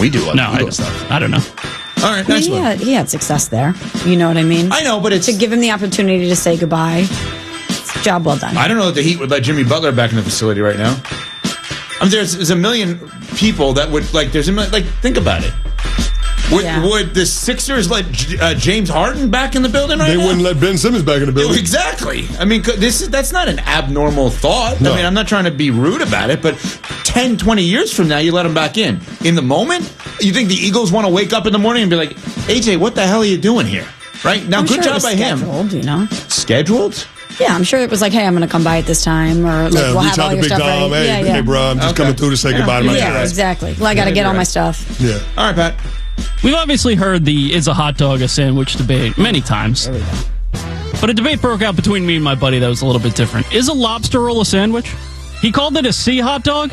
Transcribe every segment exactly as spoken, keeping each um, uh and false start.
we do on no, Eagle I, stuff. I don't know. All right, I mean, nice he, one. had, he had success there. You know what I mean? I know, but it's to give him the opportunity to say goodbye. It's job well done. I don't know that the Heat would let Jimmy Butler back in the facility right now. I mean, there's, there's a million people that would like. There's a million, like. Think about it. Would, Yeah. would the Sixers let J- uh, James Harden back in the building right They now? wouldn't let Ben Simmons back in the building. Exactly. I mean, c- this is that's not an abnormal thought. No. I mean, I'm not trying to be rude about it, but ten, twenty years from now, you let him back in. In the moment, you think the Eagles want to wake up in the morning and be like, A J, what the hell are you doing here? Right? Now, I'm good sure it job was by him. scheduled, you know? Scheduled? Yeah, I'm sure it was like, hey, I'm going to come by at this time, or like, Yeah, we'll reach have out all to your Big stuff Dom. ready. Hey, yeah, yeah. hey, bro, I'm just Okay. coming through to say Yeah, goodbye to my Yeah, guys. exactly. Well, I got to Yeah, get you're all my right. stuff. Yeah. All right, Pat. We've obviously heard the is a hot dog a sandwich debate many times. There we go. But a debate broke out between me and my buddy that was a little bit different. Is a lobster roll a sandwich? He called it a sea hot dog,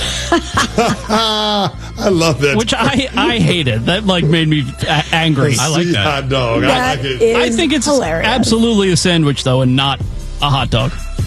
I love that. which I, I hated. That like made me a- angry. I like Sea that. hot dog. I That like it. is I think it's hilarious. absolutely a sandwich, though, and not a hot dog.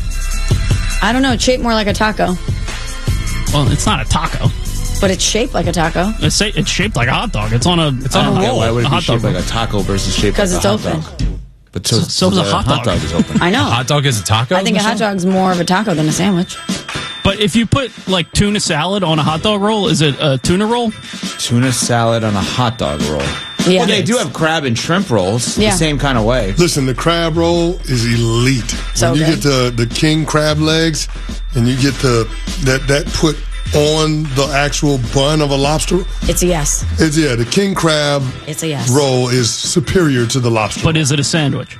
I don't know. It's shaped more like a taco, Well, it's not a taco. but it's shaped like a taco It's, sa- it's shaped like a hot dog. It's on a it's on a Yeah, roll. why would a it be hot shaped dog like a taco versus shaped like because a it's hot open. dog? But so, So- so is a the hot dog. is open. I know. Hot dog is a taco? I think a hot Michelle? dog's more of a taco than a sandwich. But if you put like tuna salad on a hot dog roll, is it a tuna roll? Tuna salad on a hot dog roll. Yeah. Well, they do have crab and shrimp rolls Yeah. the same kind of way. Listen, the crab roll is elite. So when you good. get the, the king crab legs and you get the that that put on the actual bun of a lobster, It's a yes. it's yeah, the king crab It's a yes. roll is superior to the lobster. But is it a sandwich?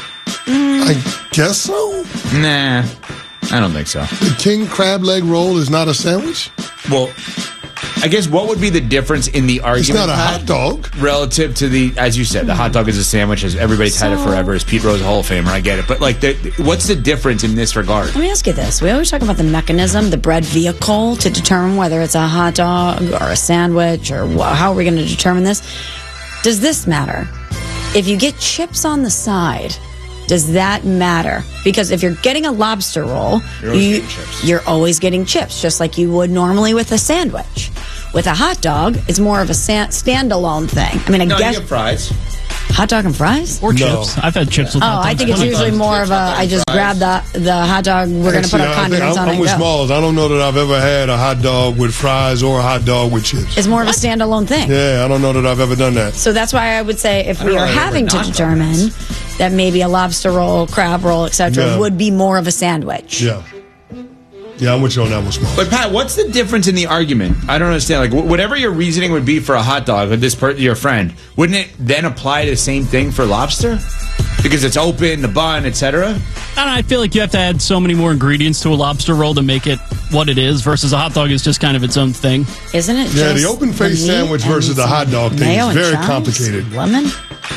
I guess so. Nah, I don't think so. The king crab leg roll is not a sandwich. Well, I guess what would be the difference in the argument? It's not a Pat, hot dog. relative to the, as you said, the hot dog is a sandwich. As everybody's had it So- forever. As Pete Rose, a Hall of Famer, I get it. But like, the, what's the difference in this regard? Let me ask you this. We always talk about the mechanism, the bread vehicle, to determine whether it's a hot dog or a sandwich, or wh- how are we going to determine this? Does this matter? If you get chips on the side, does that matter? Because if you're getting a lobster roll, You're always you, getting chips. you're always getting chips, just like you would normally with a sandwich. With a hot dog, it's more of a san- standalone thing. I mean, I No, guess you get fries. hot dog and fries. Or No. chips? I've had chips with Oh, hot dogs. I think it's plenty of usually times. more of a. I just grab the the hot dog. We're going to put See, our I think condiments I'm, on it. I'm and with go. Smalls. I don't know that I've ever had a hot dog with fries or a hot dog with chips. It's more of a standalone thing. Yeah, I don't know that I've ever done that. So that's why I would say if we don't are know that having we're to not determine that maybe a lobster roll, crab roll, et cetera, Yeah. would be more of a sandwich. Yeah. Yeah, I'm with you on that one, Smalls. But Pat, what's the difference in the argument? I don't understand. Like, wh- whatever your reasoning would be for a hot dog with this per- your friend, wouldn't it then apply to the same thing for lobster? Because it's open, the bun, et cetera. I don't know, I feel like you have to add so many more ingredients to a lobster roll to make it what it is, versus a hot dog is just kind of its own thing. Isn't it? Yeah, the just open face meat sandwich and versus the some hot dog thing mayo is and very chives? complicated. Lemon?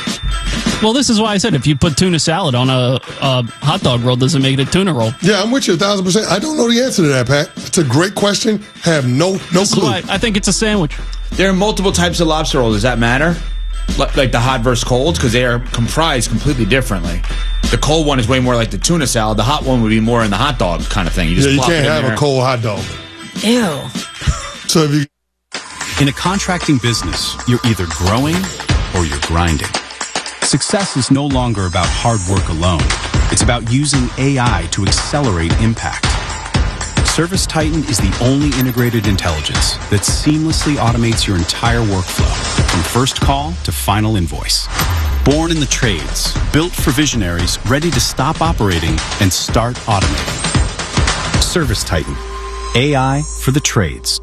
Well, this is why I said if you put tuna salad on a, a hot dog roll, does it make it a tuna roll? Yeah, I'm with you a thousand percent. I don't know the answer to that, Pat. It's a great question. Have no no This is clue. why I think it's a sandwich. There are multiple types of lobster rolls. Does that matter? Li- Like the hot versus cold? Because they are comprised completely differently. The cold one is way more like the tuna salad. The hot one would be more in the hot dog kind of thing. You just Yeah, you plop it can't in have there. a cold hot dog. Ew. So if you In a contracting business, you're either growing or you're grinding. Success is no longer about hard work alone. It's about using A I to accelerate impact. ServiceTitan is the only integrated intelligence that seamlessly automates your entire workflow, from first call to final invoice. Born in the trades, built for visionaries ready to stop operating and start automating. ServiceTitan, A I for the trades.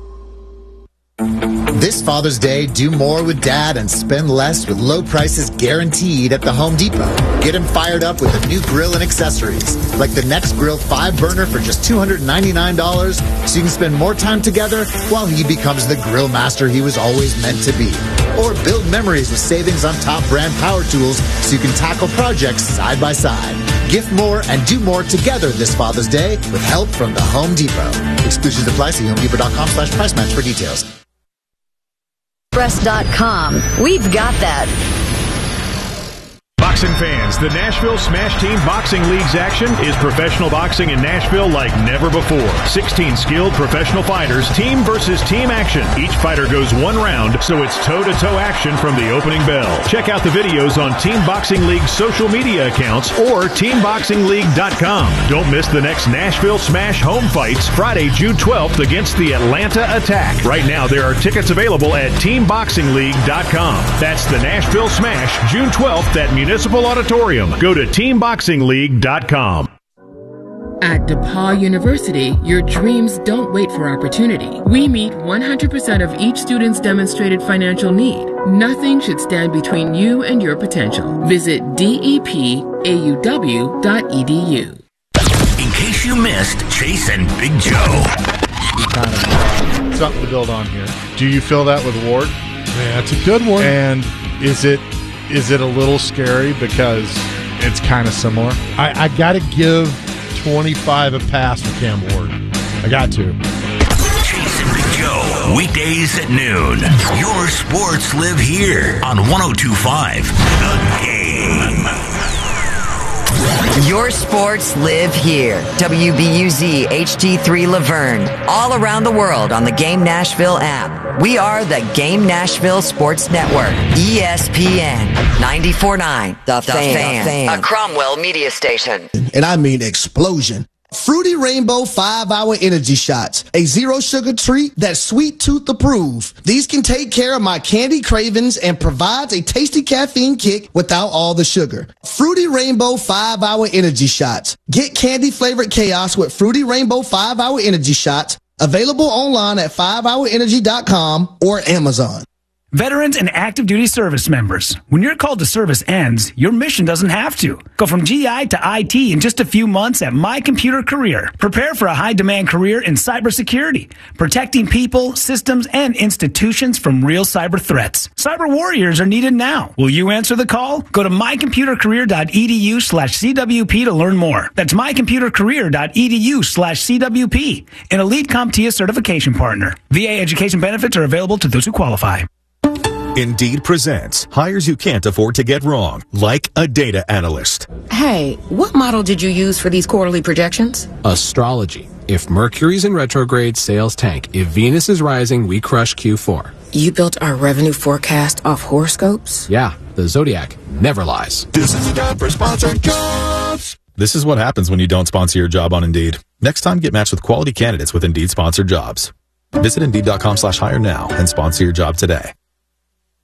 This Father's Day, do more with Dad and spend less with low prices guaranteed at the Home Depot. Get him fired up with a new grill and accessories, like the Next Grill five burner for just two hundred ninety-nine dollars, so you can spend more time together while he becomes the grill master he was always meant to be. Or build memories with savings on top brand power tools so you can tackle projects side by side. Gift more and do more together this Father's Day with help from the Home Depot. Exclusions apply. See homedepot.com slash price match for details. Express dot com. We've got that. boxing fans, the Nashville Smash Team Boxing League's action is professional boxing in Nashville like never before. sixteen skilled professional fighters, team versus team action. Each fighter goes one round, so it's toe-to-toe action from the opening bell. Check out the videos on Team Boxing League's social media accounts or team boxing league dot com. Don't miss the next Nashville Smash home fights Friday, June twelfth against the Atlanta Attack. Right now, there are tickets available at team boxing league dot com. That's the Nashville Smash, June twelfth at Municipal Auditorium. Go to team boxing league dot com. At DePaul University, your dreams don't wait for opportunity. We meet one hundred percent of each student's demonstrated financial need. Nothing should stand between you and your potential. Visit D E P A U W dot E D U. In case you missed Chase and Big Joe. Something to build on here. Do you feel that with Ward? Yeah, that's a good one. And is it is it a little scary because it's kind of similar? I, I got to give twenty-five a pass for Cam Ward. I got to. Chase and Big Joe, weekdays at noon. Your sports live here on one oh two point five The Game. Your sports live here. W B U Z H D three Laverne. All around the world on the Game Nashville app. We are the Game Nashville Sports Network. E S P N ninety-four point nine The, the Fan. Fan. A Cromwell media station. And I mean explosion. Fruity Rainbow five hour Energy Shots. A zero sugar treat that's sweet tooth approved. These can take care of my candy cravings and provides a tasty caffeine kick without all the sugar. Fruity Rainbow five hour Energy Shots. Get candy flavored chaos with Fruity Rainbow five hour Energy Shots. Available online at five hour energy dot com or Amazon. Veterans and active duty service members, when your call to service ends, your mission doesn't have to. Go from G I to I T in just a few months at My Computer Career. Prepare for a high-demand career in cybersecurity, protecting people, systems, and institutions from real cyber threats. Cyber warriors are needed now. Will you answer the call? Go to my computer career dot e d u slash c w p to learn more. That's my computer career dot e d u slash c w p, an elite CompTIA certification partner. V A education benefits are available to those who qualify. Indeed presents hires you can't afford to get wrong, like a data analyst. Hey, what model did you use for these quarterly projections? Astrology. If Mercury's in retrograde, sales tank. If Venus is rising, we crush Q four. You built our revenue forecast off horoscopes? Yeah, the Zodiac never lies. This is a job for sponsored jobs. This is what happens when you don't sponsor your job on Indeed. Next time, get matched with quality candidates with Indeed sponsored jobs. Visit Indeed dot com slash hire now and sponsor your job today.